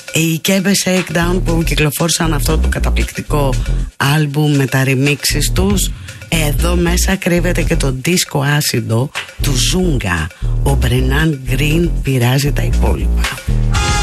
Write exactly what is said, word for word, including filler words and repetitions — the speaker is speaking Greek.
Οι Kebe Shakedown που κυκλοφόρησαν αυτό το καταπληκτικό άλμπουμ με τα remixes τους, εδώ μέσα κρύβεται και το disco άσιντο του Ζούγκα. Ο Μπρενάν Γκριν πειράζει τα υπόλοιπα.